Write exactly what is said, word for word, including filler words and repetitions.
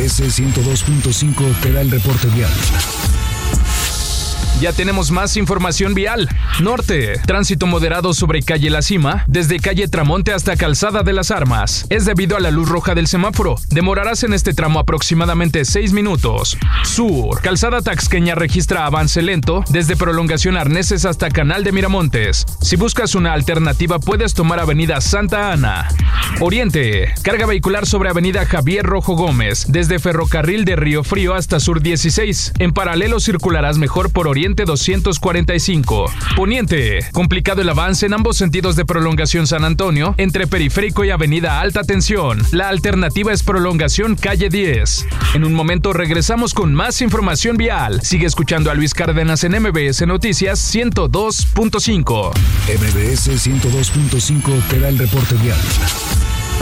B S ciento dos punto cinco te da el reporte vial. Ya tenemos más información vial. Norte, tránsito moderado sobre calle La Cima, desde calle Tramonte hasta Calzada de las Armas. Es debido a la luz roja del semáforo. Demorarás en este tramo aproximadamente seis minutos. Sur, calzada Taxqueña registra avance lento, desde Prolongación Arneses hasta Canal de Miramontes. Si buscas una alternativa, puedes tomar avenida Santa Ana. Oriente, carga vehicular sobre avenida Javier Rojo Gómez, desde Ferrocarril de Río Frío hasta Sur dieciséis. En paralelo circularás mejor por Oriente doscientos cuarenta y cinco. Poniente, complicado el avance en ambos sentidos de Prolongación San Antonio, entre Periférico y Avenida Alta Tensión. La alternativa es Prolongación Calle diez. En un momento regresamos con más información vial. Sigue escuchando a Luis Cárdenas en M B S Noticias ciento dos punto cinco. M B S ciento dos punto cinco te da el reporte vial.